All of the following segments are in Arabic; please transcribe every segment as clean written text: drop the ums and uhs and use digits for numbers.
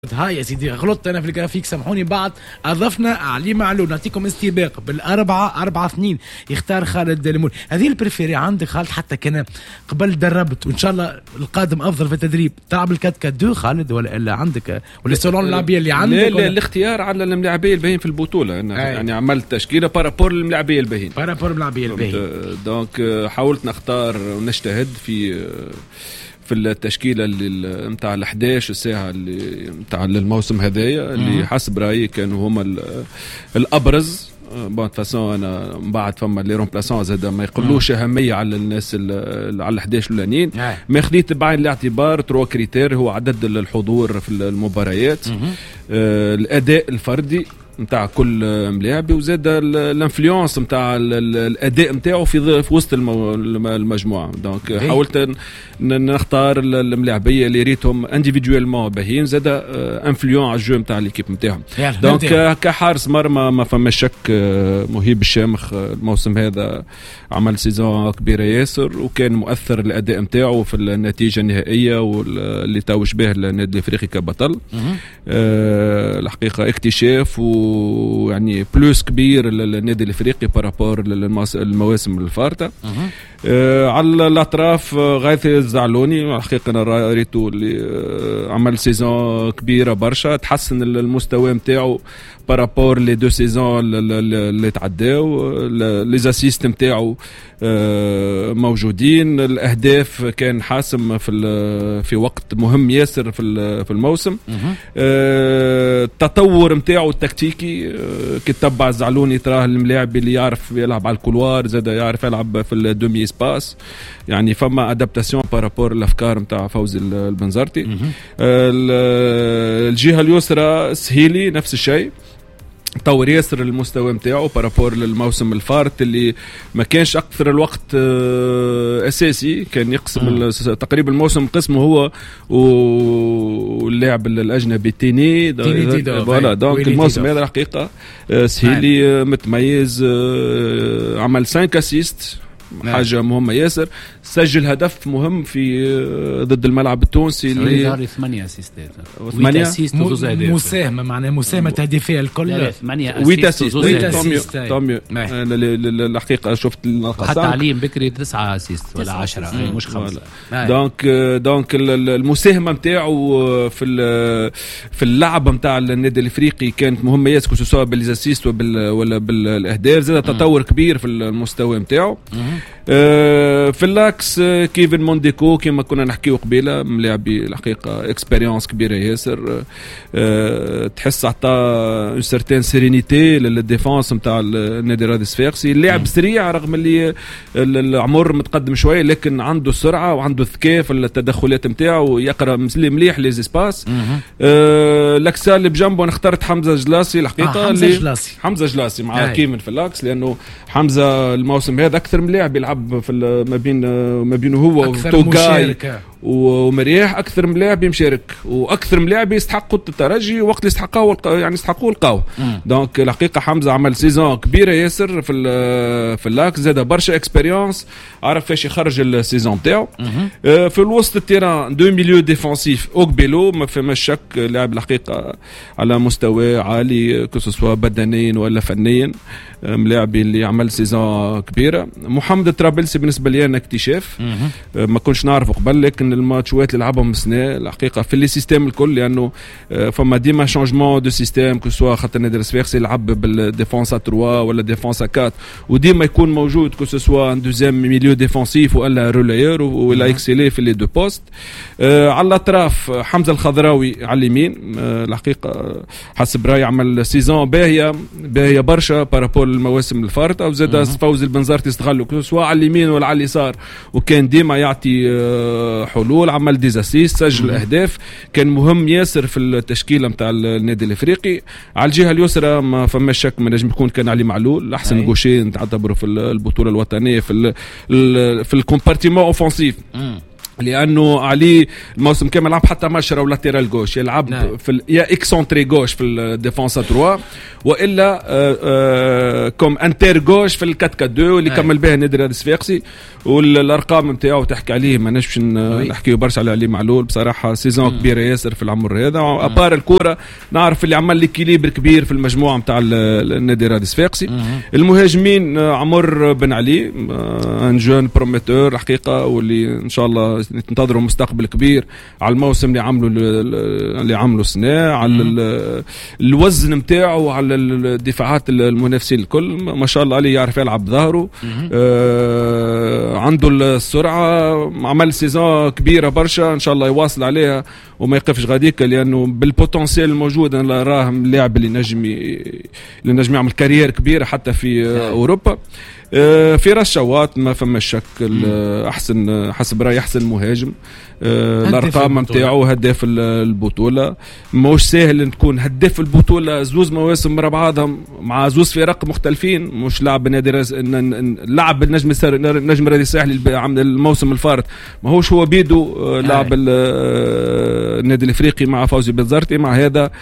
هاي يا سيدي غلطت انا في الجرافيك سامحوني. بعد اضفنا علي معلول نعطيكم استباق بال4-4-2 يختار خالد المول. هذه البريفيري عندك خالد حتى كان قبل دربت وان شاء الله القادم افضل في التدريب تلعب الكات دو خالد ولا الا عندك ولا السولون اللاعبيه اللي عندك؟ لا الاختيار على الملاعبيه الباهين في البطوله يعني عملت تشكيله بارابور الملاعبيه الباهين دونك حاولت نختار ونجتهد في التشكيله اللي نتاع ال11 ساعه اللي نتاع الموسم هذايا اللي حسب رايي كانوا هما الابرز. بون فاسون انا بعد فما لي رومبلاسون زاد ما يقولوش اهميه على الناس على ال11 الاولانيين. ما خديت بعين الاعتبار 3 كريتير هو عدد الحضور في المباريات، الاداء الفردي نتاع كل ملاعبي، وزاد الانفلونس نتاع الاداء نتاعو في وسط المجموعه. دونك حاولت نختار الملاعبيه اللي ريتهم انديفيدويلمون باهين، زاد انفلون على الجو نتاع ليكيب نتاعهم. دونك كحارس مرمى ما فما شك مهيب الشامخ الموسم هذا عمل سيزون كبيره ياسر وكان مؤثر الاداء نتاعو في النتيجه النهائيه واللي توج به النادي الافريقي كبطل. الحقيقه اكتشاف ويعني بلوس كبير للنادي الافريقي بارابور المواسم الفارطه. على الاطراف غايث الزعلوني الحقيقه انا ريتو اللي عمل سيزون كبيره برشا، تحسن المستوى نتاعو بارابور لي دو سيزون اللي تعداو، لي زاسيست نتاعو موجودين، الاهداف كان حاسم في وقت مهم ياسر في الموسم. التطور نتاعو التكتيكي كي تتبع الزعلوني تراه الملاعب اللي يعرف يلعب على الكولوار، زاد يعرف يلعب في الدومي سباس، يعني فما ادابتاسيون بارابور الافكار نتاع فوزي البنزرتي. الجهه اليسرى سهيلي نفس الشيء، طور ياسر المستوى نتاعو بارابور للموسم الفارط اللي ما كانش اكثر الوقت اساسي، كان يقسم تقريبا الموسم قسمه هو واللاعب الاجنبي تيني فوالا. دونك الموسم هذا الحقيقه سهيلي متميز، عمل 5 اسيست حاجه مهمه ياسر، سجل هدف مهم في ضد الملعب التونسي اللي 8 اسيستات 8 مساهمه معناها مساهمه تهديفيه الكل 8 اسيست. الحقيقه شفت حتى عليهم بكري 9 اسيست ولا 10 مش 5. دونك المساهمه نتاعو في اللعب نتاع النادي الافريقي كانت مهمه ياسر، سواء بالاسيست ولا بالاهداف، زاد تطور كبير في المستوى نتاعو. في اللاكس كيفن مونديكو كما كنا نحكيو قبيله ملاعبي الحقيقه اكسبيريونس كبيره ياسر، تحس عطى اون سيرتين سيرينيتي للديفونس نتاع النادي الرياضي الصفاقسي. اللاعب سريع رغم اللي العمر متقدم شويه، لكن عنده سرعه وعنده ذكاء في التدخلات نتاعو، يقرا مليح لي زيسباس. لاكسال اللي بجنبه انا اخترت حمزه جلاسي الحقيقه، حمزه جلاسي مع كيفن في اللاكس، لانه حمزه الموسم هذا اكثر من لاعب يلعب في ما بينه هو وتوكاي ومريح، اكثر من لاعب يمشارك واكثر من لاعب يستحقوا الترجي وقت اللي يستحقوه يعني يستحقوه القاو. دونك الحقيقه حمزه عمل سيزون كبيره ياسر في اللاكس، زاد برشا اكسبيريونس، عرف فاش يخرج السيزون نتاعو. في الوسط التيران دو ميليو ديفونسيف اوكبيلو ما فما شك لاعب الحقيقه على مستوى عالي كسوا بدنيا ولا فنيا، ملاعبي اللي عمل سيزون كبيره. محمد ترابلسي بالنسبه لي انا اكتشاف، ما كنتش نعرفه قبل، لكن الماتشات اللي لعبهم السنه الحقيقه في السيستم الكل، لانه فما ديما شانجمون دو سيستم كسوا خاطر النادي الصفاقسي يلعب بالديفونس 3 ولا ديفونس 4، وديما يكون موجود كسوا ان دوزيام ميليو ديفونسيف ولا رولاير ولا اكسيلي في لي دو بوست. على الاطراف حمزه الخضراوي على اليمين، الحقيقه حسب رايي عمل سيزون باهيه برشا بارابول المواسم الفارطه، وزاد فوزي البنزرتي استغلوا سواء على اليمين ولا على اليسار، وكان ديما يعطي حلول، عمل ديزاسيس، سجل اهداف، كان مهم ياسر في التشكيله نتاع النادي الافريقي. على الجهه اليسرى ما فما شك ما نجم يكون كان علي معلول احسن غوشي نعتبره في البطوله الوطنيه في الكومبارتيمون اوفنسيف. لانه عليه الموسم كامل لعب حتى مشرة ولا لاتيرال جوش، يلعب نعم. في يا اكسونتري جوش في الديفونس 3 والا كوم انتر جوش في الكات 2 واللي كمل بها نادي الرياضي الصفاقسي. والارقام نتاعو تحكي عليه، ما نجمش نحكيو برشا على علي معلول بصراحه، سيزون كبيره ياسر في العمر هذا. ابار الكوره نعرف اللي عمل ليكيليبر كبير في المجموعه نتاع النادي الرياضي الصفاقسي. المهاجمين عمر بن علي ان جون بروميتور الحقيقه، واللي ان شاء الله ننتظروا مستقبل كبير على الموسم اللي عملوا السنه، على الوزن نتاعو، على الدفاعات المنافسين الكل ما شاء الله عليه، يعرف يلعب ظهره، عنده السرعه، عمل سيزون كبيره برشا، ان شاء الله يواصل عليها وما يقفش غاديك، لانه بالبوتنسيال الموجود انا راه اللاعب اللي نجم يعمل كارير كبيره حتى في اوروبا. في رشاوات ما فما شك، احسن حسب رايي احسن مهاجم، الارقام نتاعو هداف البطوله. موش سهل ان تكون هداف البطوله زوز مواسم ورا بعضهم مع زوز فرق مختلفين، مش لاعب نادي لعب النجم الرياضي الساحلي الموسم الفارط ماهوش هو بيدو لاعب النادي الافريقي مع فوزي بنزرتي، مع هذا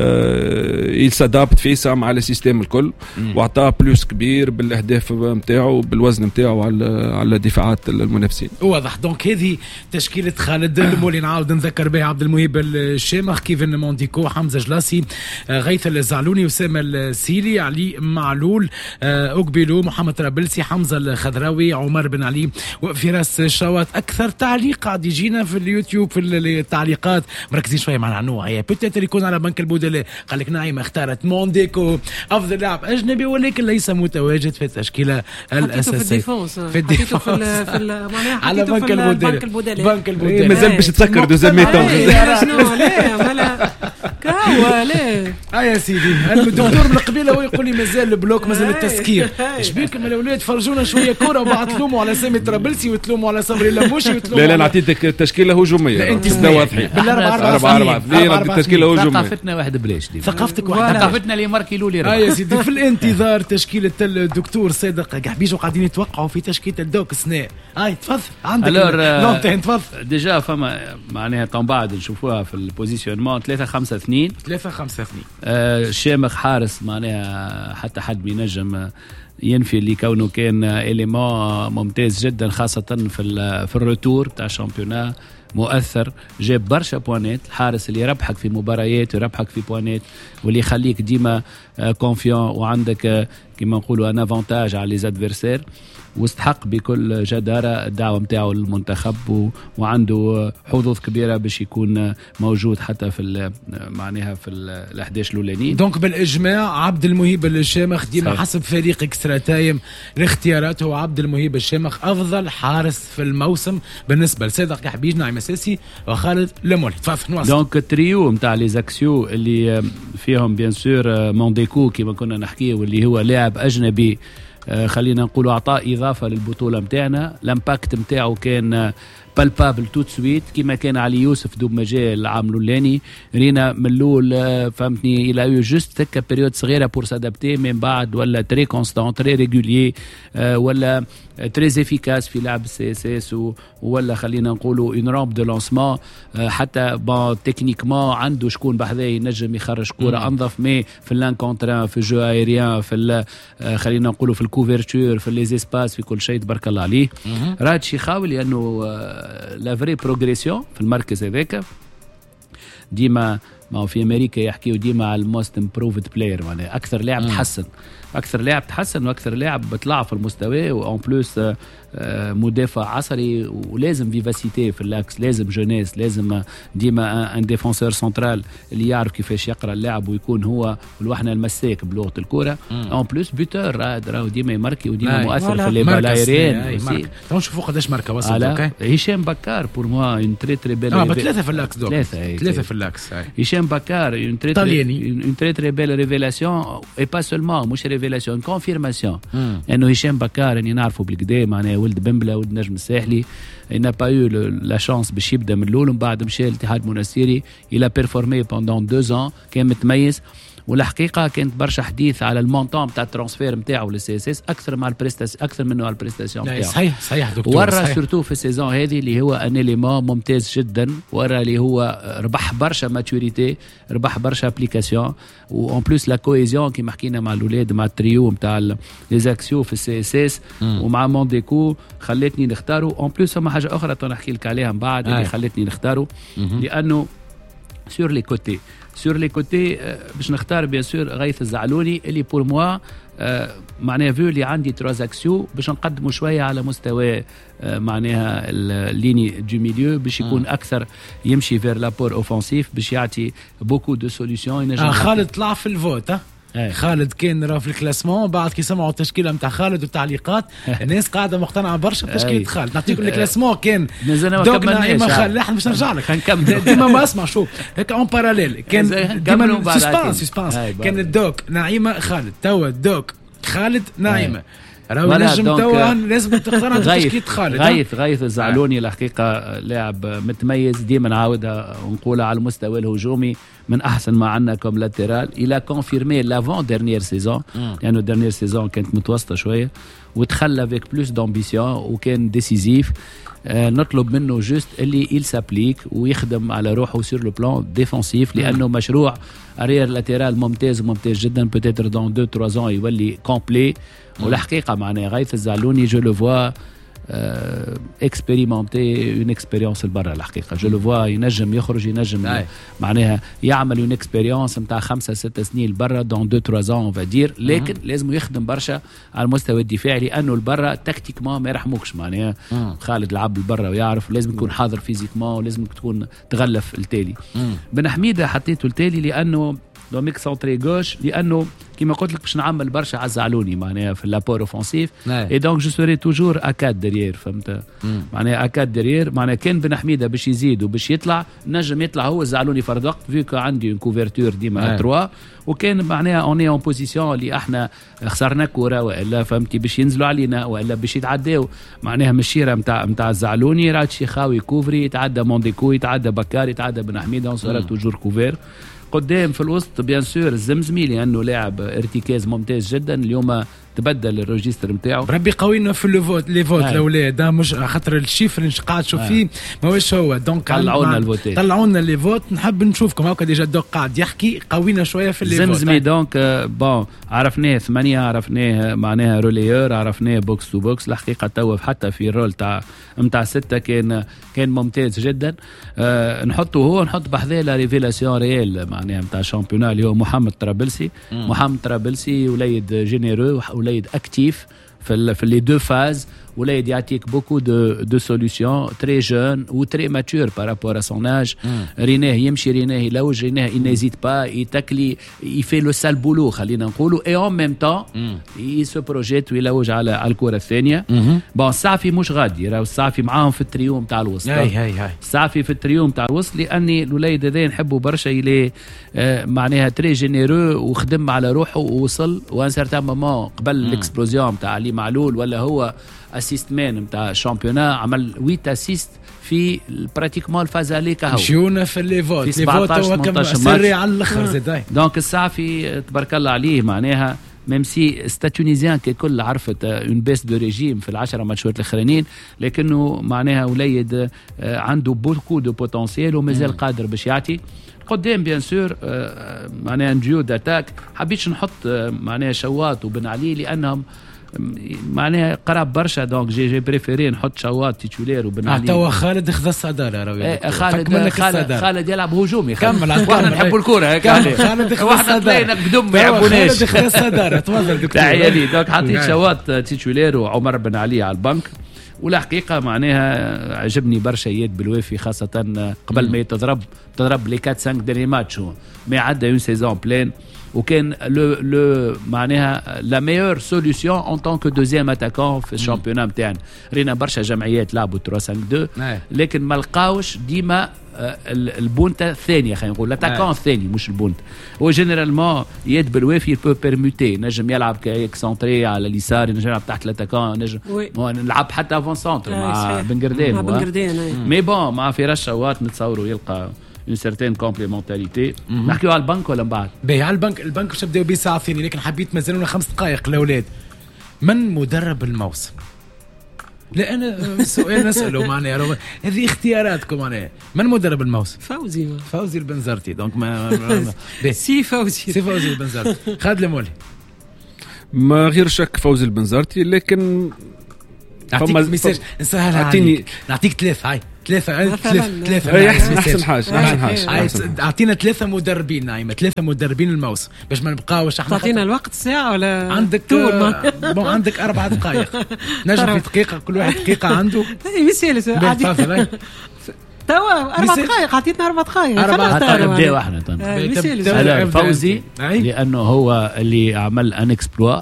يسادابت فيسا مع السيستم الكل، واعطاه بلوس كبير بالاهداف نتاعو بالوزن نتاعو على دفاعات المنافسين. واضح. دونك هذه تشكيله خالد المولي، نعاود نذكر بها عبد المهيب الشامخ، كيفن مونديكو، حمزه جلاسي، غيث الزعلوني، اسامه السيلي، علي معلول، اوكبيلو، محمد طرابلسي، حمزه الخضراوي، عمر بن علي، وفراس الشواط. اكثر تعليق قاعد يجينا في اليوتيوب في التعليقات مركزين شويه مع العنوع، هي بوتيتر يكون على بنك البدلاء. قال لك نعيمه اختارت مونديكو افضل لاعب اجنبي، ولكن ليس متواجد في التشكيله الاساسيه في الديفونس على بنك البدلاء. مازال باش تسكر دوزاميتون شنو لا كاوا لا يا سيدي الدكتور من قبيله هو يقول لي مازال البلوك، مازال التسكير. ايش بيكم الاولاد فرجونا شويه كوره وبعد تلوموا على سامي طرابلسي وتلوموا على صبري اللبوشي وتلوموا لا نعطيتك تشكيله هجوميه، انت واضحين بالاربعه تشكيله هجوميه. ثقافتنا واحد بلاش دي، ثقافتك واحده، ثقافتنا اللي ماركي لولي يا سيدي. في الانتظار تشكيله الدكتور صادق قحبيش، وقاعدين يتوقعوا في تشكيله الدوك سناء. تفضل عندك لونتين، تفضل. ديجا فما معناها طن بعد نشوفوها في البوزيشنمون 3-5-2 الشامخ حارس، معناها حتى حد بينجم ينفي اللي كونه كان إليمون ممتاز جدا، خاصة في الروتور تاع الشامبيونا، مؤثر، جاب برشا بوانات، الحارس اللي يربحك في مباريات ويربحك في بوانات، واللي يخليك ديما كونفيون وعندك كما نقولوا ان افانتاج على لي ادفيرسير، واستحق بكل جدارة الدعوة متاعه للمنتخب، وعنده حظوظ كبيرة باش يكون موجود حتى في معناها في ال11 الأولانيين. دونك بالإجماع عبد المهيب الشامخ ديما حسب فريق اكسترا تايم الاختيارات هو عبد المهيب الشامخ أفضل حارس في الموسم بالنسبة لصادق كحبيج، نعيم اساسي، وخالد المولي. تفضل. دونك التريو متاع لي زاكسيو اللي فيهم بيان سور مونديكو كما كنا نحكيه، واللي هو لاعب أجنبي خلينا نقولوا أعطاء إضافة للبطولة متاعنا. الامباكت متاعه كان بالبابل توت سويت، كما كان علي يوسف دوب ما جاء العام الاولاني، رينا من الاول فهمتني الى يو جوست هكا بيريود صغيره بور سادابتي، من بعد ولا تري كونستون تري ريغوليي، ولا تري افيكاس في لعب السي اس اس، ولا خلينا نقولوا اون رامب دو لانسمون، حتى بون تكنيكمون عنده شكون بحذاه ينجم يخرج كوره انظف، مي في اللان كونتران، في جو ايريان، في خلينا نقولوا في الكوفرتور، في لي اسباس، في كل شيء تبارك الله عليه. راتشي يحاول لانه لا فري بروغريسيون في المركز هذاك. ديما ما في امريكا يحكيوا ديما على الموست امبروفد بلاير، معناها اكثر لاعب تحسن، اكثر لاعب تحسن واكثر لاعب بطلع في المستوى، وان بلوس مدافع عصري، ولازم فيفاسيتي في الاكس، لازم جونيس، لازم ديما ان ديفونسور سنترال اللي يعرف كيفاش يقرا اللاعب ويكون هو الوحنا المساك بلغه الكره. ان بلوس بوتور راهو ديما يماركي وديما مؤثر في لي بالايرين. نشوفوا قداش ماركه وصل. هشام بكار بور موا اون تري تري بيل، ثلاثه في الاكس، ثلاثه في الاكس. هشام بكار اون تري تري بيل ريفيلاسيون، اي با سولمون مش ريفيلاسيون، كونفيرماسيون انه هشام بكار اني نعرفه بالكدا، معناها ولد بنبله، ولد نجم الساحلي، n'a pas eu la chance باش يبدا من الاول، ومن بعد مشى الاتحاد المنستيري، il a performé pendant 2 ans، كان متميز، والحقيقه كانت برشا حديث على المونطون بتاع الترانسفير نتاعو للسي اس اس اكثر مع البريستاسيون، اكثر منه على البريستاسيون نتاعو. صحيح دكتور، ورا سورتو في السيزون هذه اللي هو ان اليمون ممتاز جدا، ورا اللي هو ربح برشا ماتوريتي، ربح برشا ابليكاسيون، وان بلوس لا كوهيزيون كيما حكينا مع الاولاد مع التريو نتاع لي زاكسيو في السي اس اس ومع مونديكو خلتني نختاروا. اون بلوس فما حاجه اخرى نحكي لك عليها من بعد اللي خلتني نختاروا، لانه سور لي كوتي باش نختار بيان سور غيث الزعلوني اللي بور موا معناها فيو اللي عندي ترانزاكسيو باش نقدموا شويه على مستوى معناها الليني دو ميليو باش يكون اكثر يمشي فير لابور اوفنسيف باش يعطي بوكو دو سوليوشن. خالد طلع في الفوت خالد كان راه في الكلاسمون، بعد كي سمعوا التشكيله نتاع خالد والتعليقات الناس قاعده مقتنعه برشا بتشكيله خالد. نعطيكم الكلاسمون كان دوك نعيمه خالد. احنا باش نرجع لك نكمل ديما ما اسمع شوف هيك اون باراليل كان ديما سسبانس كان الدوك نعيمه خالد، توا الدوك خالد نعيمه راهو نجم توا لازم تقتنع بتشكيله خالد. غيث الزعلوني الحقيقه لاعب متميز، ديما نعاودها ونقولها على المستوى الهجومي من احسن ما عندنا كوم لاترال. الى كونفيرمي لافون ديرنيير سيزون، لانه ديرنيير سيزون كانت متوسطه شويه ودخل افيك بلوس دامبيسيون وكان ديسيزيف. نطلب منه جوست اللي يل سابليك ويخدم على روحه سور لو بلان ديفونسيف، لانه مشروع اريير لاترال ممتاز جدا، بوتيتر دون 2-3 ans يولي كومبلي. والحقيقه معناها غيث الزعلوني جو لو فوا اكسبيريمونتي اون اكسبيريونس لبرا. الحقيقه جو لو فوا ينجم يخرج، ينجم معناها يعمل اون اكسبيريونس نتاع 5-6 سنين لبرا دون 2-3 ans اون فادير، لكن لازم يخدم برشا على المستوى الدفاعي، لانه البرا تكتيكمون ما يرحموكش. معناها خالد لعب البرا ويعرف لازم يكون حاضر فيزيكمون ولازم تكون تغلف التالي. بن حميده حطيته التالي لانه دوميك سونتري غوش، لانه كما قلت لك باش نعمل برشا على الزعلوني معناها في لابور اوفنسيف، اي دونك جو سوري توجور اكاد ديريير. فهمت معناها اكاد ديريير، معناها كان بن حميده باش يزيد وباش يطلع نجم يطلع هو الزعلوني فرد وقت فيكو عندي اون كوفرتور ديما 3 وكان معناها اوني اون بوزيسيون اللي احنا خسرنا كوره والا فهمتي باش ينزلوا علينا والا باش يتعداو معناها من الشيره نتاع الزعلوني. راه شيخاوي كوفري يتعدى مونديكو يتعدى بكار يتعدى بن حميده وصار توجور كوفير. قدام في الوسط بيان سور الزمزمي لانه لاعب ارتكاز ممتاز جدا، اليوم تبدل الريجستر نتاعو. ربي قوينا في الليفوت الاولاد مش خاطر الشيفر اللي قاعد نشوف فيه ماهوش هو. دونك طلعونا الليفوت، نحب نشوفكم هاكا ديجا دوك قاعد يحكي قوينا شويه في الليفوت. زمزمي دونك بون عرفناه 8، عرفناه معناها روليور، عرفناه بوكس تو بوكس. الحقيقه توا حتى في الرول نتاع 6 كان ممتاز جدا. نحطه هو نحط بحذاه لا ريفيلاسيون ريال معناها نتاع الشامبيونال اللي هو محمد طرابلسي وليد جينيرو وليد اكتيف في لي دو فاز، وليد يعطيك بوكو دو سوليوشن، تري جون و تري ماتور بارابور ا سون اج. ريناه يمشي، ريناه يلوج، ريناه ينيزيت با يتكلي يفي لو سال بولو خلينا نقولوا، اي اون ميم طون يسو بروجيت ويلوج على الكره الثانيه. بون الصافي مش غادي، راهو الصافي معاهم في التريوم تاع الوسط. الصافي في التريوم تاع الوسط لاني الوليد هذا نحبه برشا، يلي معناها تري جينيرو وخدم على روحه ووصل وان سارتان مومون قبل الاكسبلوزيون تاع علي معلول ولا هو اسيست مان نتاع الشامبيونات، عمل 8 اسيست في براتيكمون الفاز عليك هو مشيونا في الليفوت هو كم سري على الاخر زيد. دونك الصافي تبارك الله عليه معناها ميم سي ستاتونيزيان ككل عرفت اون بيس دو ريجيم في ال10 ماتشات الاخرانيين، لكنه معناها وليد عنده بوكو دو بوتنسيال ومازال قادر باش يعطي قدام. بيان سور معناها نجيو داتاك حبيتش نحط معناها شواط وبن علي لانهم معناها قراب برشا، دونك جي بريفيري نحط شواط تيتولير وبن علي. توا خالد اخذ الصداره راهو خالد يلعب هجومي. كمل واحنا نحبوا الكوره هيك خالد اخذ واحنا تلاقينا قدم ما يحبوناش. خالد اخذ الصداره تفضل دكتور. تحيه لي. دونك حطيت شواط تيتولير وعمر بن علي على البنك، والحقيقه معناها عجبني برشا يد بالوافي خاصه قبل ما تضرب لي 4-5 ديري ماتش ما عدى اون سيزون بلان، وكان لو معناها لا ميور سوليوشن ان طونك دوزيام اتاكون في الشامبيونات نتاعنا. رينا برشا جمعيات لعبوا 3-5-2 لكن ما لقاوش ديما البونتا الثانيه خلينا نقول لاتاكون الثاني مش البونتا. هو جينيرالمون يد بالوافي بو بيرموتي، نجم يلعب كاكسنتري على اليسار، نجم يلعب تحت لاتاكون، نجم نلعب حتى افون سونتر مع بن قردان. مي بون مع فراس شواط نتصوروا يلقى اون سيرتين كومبليمونتاليتي. نحكيو على البنك ولا من بعد؟ باهي على البنك باش نبداو بيه ساعه ثانيه، لكن حبيت مازالنا 5 دقائق الاولاد. من مدرب الموسم؟ لا انا سؤال نساله معناها هذه اختياراتكم معناها. من مدرب الموسم؟ فوزي البنزرتي. دونك سي فوزي البنزرتي. خالد المولي ما غير شك فوزي البنزرتي، لكن نعطيك ميساج نسهلها عليك. نعطيك ثلاثة احسن حاجه اعطينا 3 مدربين نايمه، 3 مدربين الموسم باش ما نبقاوش احنا. تعطينا الوقت ساعه ولا عندك عندك 4 دقائق نجم في دقيقه، كل واحد دقيقه عنده. مثال توا 4 دقائق عطيتنا 4 دقائق. نبداو احنا فوزي لانه هو اللي عمل ان اكسبلوا.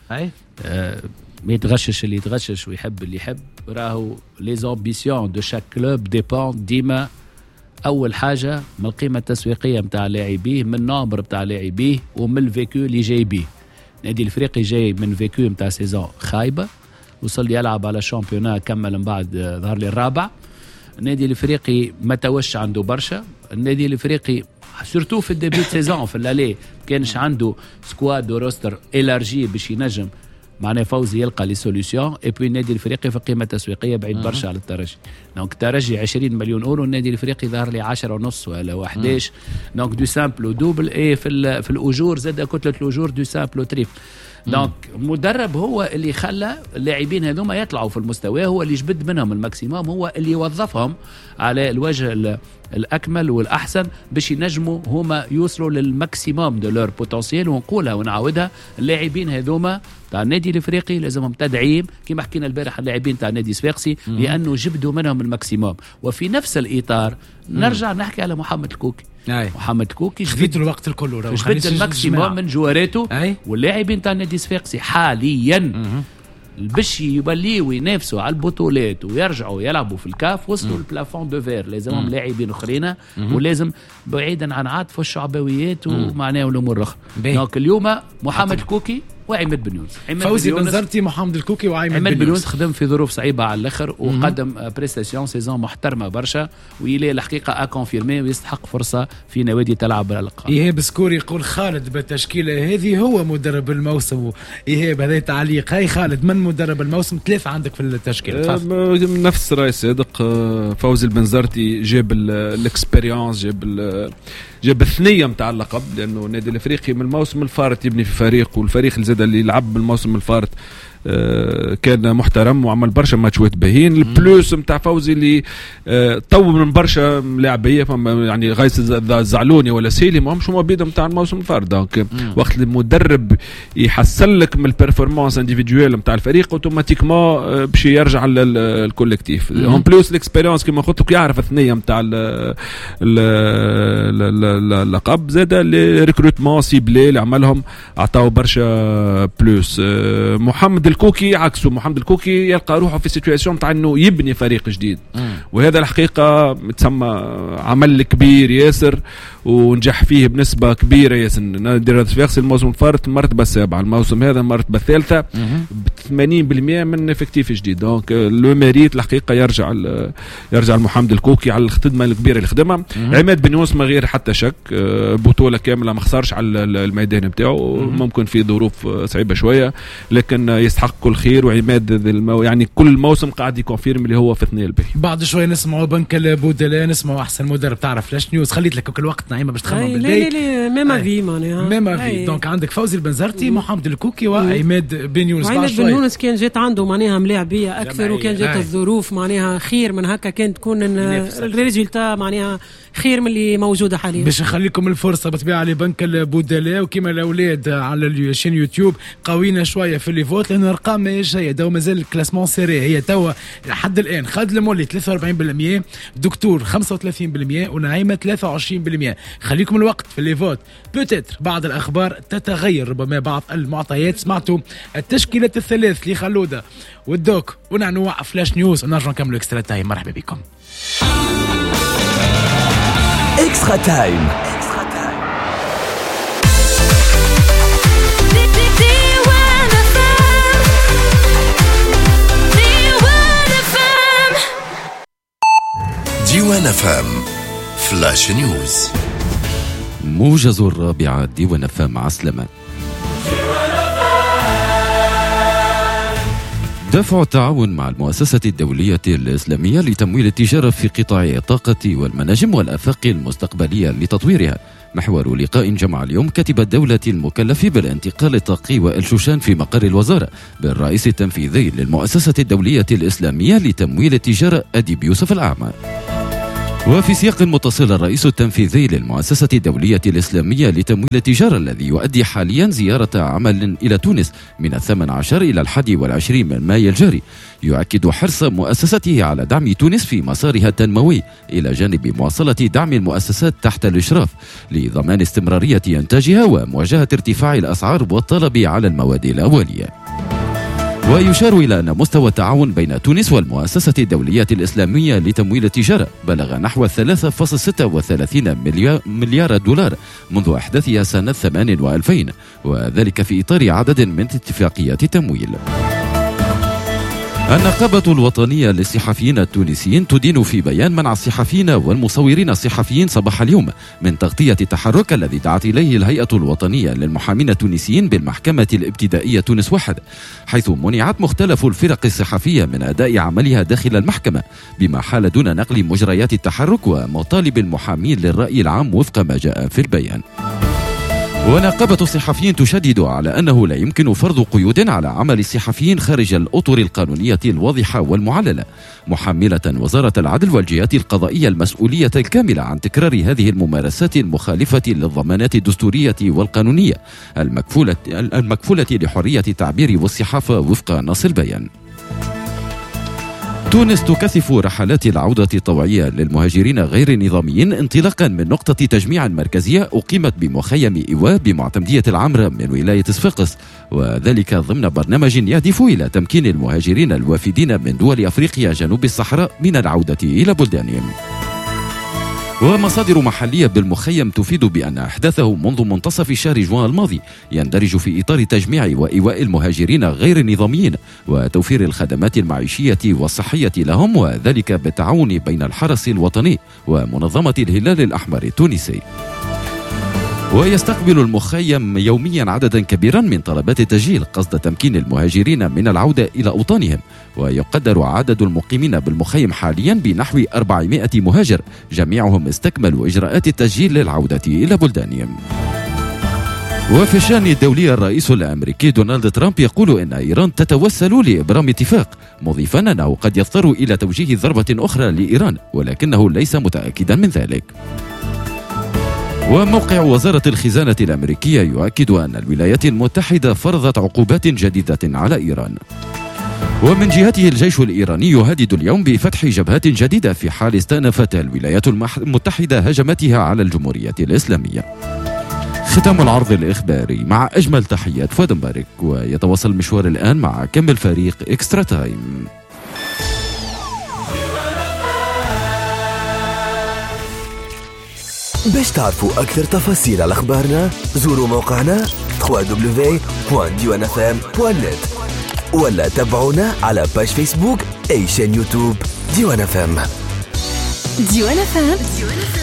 ما يتغشش اللي يتغشش ويحب اللي يحب. راهو لي زامبيسيون دو شاك كلوب ديبون ديما اول حاجه من القيمه التسويقيه نتاع لاعبيه، من النمبر نتاع لاعبيه، ومن الفيكو اللي جاي بيه. النادي الافريقي جاي من فيكو نتاع سيزون خايبه، وصل يلعب على شامبيونا، كمل من بعد ظهر لي الرابع. النادي الافريقي ما توش عنده برشا. النادي الافريقي سورتو في الديبيو سيزون في اللالي كانش عنده سكواد وروستر الارجي باش ينجم معناه فوزي يلقى لي سوليسيون. اي بي النادي الافريقي في قيمه تسويقيه بعيد برشا على الترجي. دونك الترجي 20 مليون اورو، النادي الافريقي ظهر لي 10 ونص ولا 11. دونك دو سامبل ودوبل. اي في الاجور زاد كتله الاجور دو سامبل وتريب. دونك مدرب هو اللي خلى اللاعبين هذوما يطلعوا في المستوى، هو اللي جبد منهم الماكسيموم، هو اللي يوظفهم على الوجه الأكمل والأحسن باش ينجموا هما يوصلوا للماكسيموم دو لور بوتنسيال. ونقولها ونعاودها، اللاعبين هذوما تاع النادي الافريقي لازمهم تدعيم كما حكينا البارح اللاعبين تاع النادي الصفاقسي، لانه جبدوا منهم الماكسيموم. وفي نفس الاطار نرجع نحكي على محمد الكوكي. محمد الكوكي جبد الوقت الكل، جبد الماكسيموم من جواراته. واللاعبين تاع النادي الصفاقسي حاليا باش يوليوا ينافسوا على البطولات ويرجعوا يلعبوا في الكاف وصلوا البلافون دو فير. لازمهم لاعبين اخرين، ولازم بعيدا عن عاطف والشعبويات ومعناه الامور الاخرى. دونك اليوم محمد الكوكي وعماد بن يونس، فوزي بنزرتي، محمد الكوكي وعماد بن يونس خدم في ظروف صعيبه على الاخر وقدم بريستاسيون سيزون محترمه برشا، ويلي الحقيقه اكونفيرمي ويستحق فرصه في نوادي تلعب الالقاب. ايهاب سكوري يقول خالد بالتشكيله هذه هو مدرب الموسم. ايهاب هذا تعليق. هاي خالد، من مدرب الموسم؟ 3 عندك في التشكيله. نفس راي صادق. فوزي البنزرتي جاب الاكسبيريونس، جاب الثنيه نتاع اللقب، لانه النادي الافريقي من الموسم الفارط يبني في فريق، والفريق اللي زاد اللي يلعب بالموسم الفارط كان محترم وعمل برشا ماتشات باهين. البلوس نتاع فوزي اللي طور من برشا لاعبيه، يعني غايس الزعلوني ولا سيلي ما همش هما بيدهم نتاع الموسم الفارط. دونك وقت المدرب يحسن لك من البرفورمانس انديفيدوال نتاع الفريق اوتوماتيكمون باش يرجع للكوليكتيف. اون بلوس الاكسبيريونس كما قلت لك يعرف الثنيه نتاع اللقب، زاد لي ريكروتمون سيبلي اللي عملهم عطاو برشا بلوس. محمد الكوكي عكسه، محمد الكوكي يلقى روحه في سيتواسيون تاع انه يبني فريق جديد، وهذا الحقيقه تسمى عمل كبير ياسر ونجح فيه بنسبه كبيره ياسر. نادي الصفاقسي الموسم الفارط المرتبه السابعه، الموسم هذا المرتبه الثالثه ب 80% من افكتيف جديد. دونك لو ميريت الحقيقه يرجع محمد الكوكي على الخدمه الكبيره اللي خدمها. عماد بن يونس ما غير حتى شك، بطوله كامله ما خسرش على الميدان نتاعو، ممكن في ظروف صعيبه شويه لكن يستحق كل خير. وعماد يعني كل موسم قاعد يكونفيرم اللي هو في ثنيه الباهي. بعد شويه نسمعوا بنك البودلاء، نسمعوا احسن مدرب تعرف فلاش نيوز. خليت لك كل وقت نعيمه باش تخمم بالباهي. لا ميما في معناها ميما في. دونك عندك فوزي البنزرتي، محمد الكوكي وعماد بن يونس. عماد بن يونس كان جات عنده معناها ملاعبيه اكثر، وكان جات الظروف معناها خير من هكا، كانت تكون الريزلتا معناها خير من اللي موجوده حاليا. باش نخليكم الفرصه بطبيعه لبنك البودلاء، وكما الاولاد على الشين يوتيوب قوينا شويه في اللي فوت، لان الارقام ماهيش جيده ومازال الكلاسمون سيري. هي توا لحد الان خالد المولي 43%، دكتور 35%، ونعيمه 23%. خليكم الوقت في اللي فوت. بوتيتر بعض الاخبار تتغير، ربما بعض المعطيات. سمعتوا التشكيلات الثلاث اللي خلوده والدوك ونعنوع فلاش نيوز، ونرجع نكملوا اكسترا تايم. مرحبا بكم. اكسترا تايم. ديوان فام فلاش نيوز. موجز الرابعة ديوان فام عسلمة. دفع التعاون مع المؤسسة الدولية الإسلامية لتمويل التجارة في قطاع الطاقة والمناجم والآفاق المستقبلية لتطويرها محور لقاء جمع اليوم كاتب الدولة المكلف بالانتقال الطاقي والشوشان في مقر الوزارة بالرئيس التنفيذي للمؤسسة الدولية الإسلامية لتمويل التجارة أديب يوسف الأعمى. وفي سياق متصل الرئيس التنفيذي للمؤسسة الدولية الإسلامية لتمويل التجارة الذي يؤدي حاليا زيارة عمل إلى تونس من 18 إلى 21 من مايو الجاري يؤكد حرص مؤسسته على دعم تونس في مسارها التنموي إلى جانب مواصلة دعم المؤسسات تحت الإشراف لضمان استمرارية إنتاجها ومواجهة ارتفاع الأسعار والطلب على المواد الأولية. ويشار إلى أن مستوى التعاون بين تونس والمؤسسة الدولية الإسلامية لتمويل التجارة بلغ نحو 3.36 مليار دولار منذ أحداثها سنة 2008 وذلك في إطار عدد من اتفاقيات التمويل. النقابة الوطنية للصحفيين التونسيين تدين في بيان منع الصحفيين والمصورين الصحفيين صباح اليوم من تغطية التحرك الذي دعت إليه الهيئة الوطنية للمحامين التونسيين بالمحكمة الابتدائية تونس 1 حيث منعت مختلف الفرق الصحفية من أداء عملها داخل المحكمة بما حال دون نقل مجريات التحرك ومطالب المحامين للرأي العام وفق ما جاء في البيان. ونقابة الصحفيين تشدد على أنه لا يمكن فرض قيود على عمل الصحفيين خارج الأطر القانونية الواضحة والمعللة محملة وزارة العدل والجهات القضائية المسؤولية الكاملة عن تكرار هذه الممارسات المخالفة للضمانات الدستورية والقانونية المكفولة لحرية التعبير والصحافة وفق نص البيان. تونس تكثف رحلات العودة الطوعية للمهاجرين غير النظاميين انطلاقا من نقطة تجميع مركزية أقيمت بمخيم إيواء بمعتمدية العمرة من ولاية صفاقس وذلك ضمن برنامج يهدف إلى تمكين المهاجرين الوافدين من دول أفريقيا جنوب الصحراء من العودة إلى بلدانهم. ومصادر محلية بالمخيم تفيد بأن أحداثه منذ منتصف شهر جوان الماضي يندرج في إطار تجميع وإيواء المهاجرين غير النظاميين وتوفير الخدمات المعيشية والصحية لهم وذلك بالتعاون بين الحرس الوطني ومنظمة الهلال الأحمر التونسي. ويستقبل المخيم يوميا عددا كبيرا من طلبات التسجيل قصد تمكين المهاجرين من العودة إلى أوطانهم ويقدر عدد المقيمين بالمخيم حاليا بنحو 400 مهاجر جميعهم استكملوا إجراءات التسجيل للعودة إلى بلدانهم. وفي الشأن الدولي الرئيس الأمريكي دونالد ترامب يقول إن إيران تتوسل لإبرام اتفاق مضيفا أنه قد يضطر إلى توجيه ضربة أخرى لإيران ولكنه ليس متأكدا من ذلك. وموقع وزارة الخزانة الأمريكية يؤكد أن الولايات المتحدة فرضت عقوبات جديدة على إيران. ومن جهته الجيش الإيراني يهدد اليوم بفتح جبهات جديدة في حال استأنفت الولايات المتحدة هجماتها على الجمهورية الإسلامية. ختام العرض الإخباري مع أجمل تحيات فؤاد مبارك ويتواصل المشوار الآن مع كمل فريق إكسترا تايم. باش تعرفوا أكثر تفاصيل على أخبارنا زوروا موقعنا www.diwanfm.net ولا تابعونا على باج فيسبوك أي شان يوتيوب ديوان FM.